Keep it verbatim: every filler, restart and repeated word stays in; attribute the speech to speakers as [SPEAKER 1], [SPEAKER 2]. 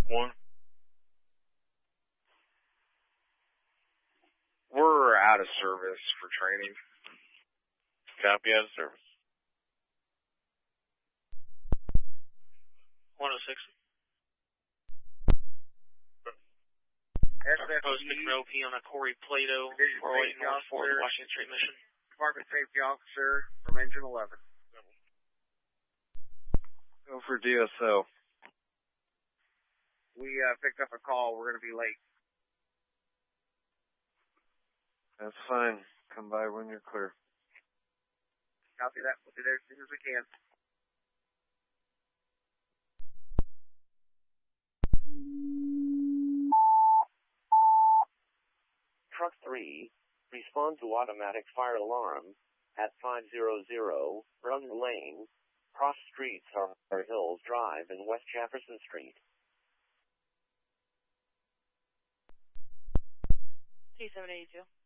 [SPEAKER 1] One. We're out of service for training.
[SPEAKER 2] Copy, out of service.
[SPEAKER 3] one oh six. Post Monroe P on a Corey Plato, four oh eight North four, the Washington Street mission.
[SPEAKER 4] Department Safety Officer from Engine eleven.
[SPEAKER 1] Go for D S O.
[SPEAKER 4] We uh, picked up a call. We're going to be late.
[SPEAKER 1] That's fine. Come by when you're clear.
[SPEAKER 4] Copy that. We'll be there as soon as we can.
[SPEAKER 5] Truck three, respond to automatic fire alarm at five hundred Run Lane, cross streets are Hills Drive and West Jefferson Street.
[SPEAKER 6] T seven eighty-two.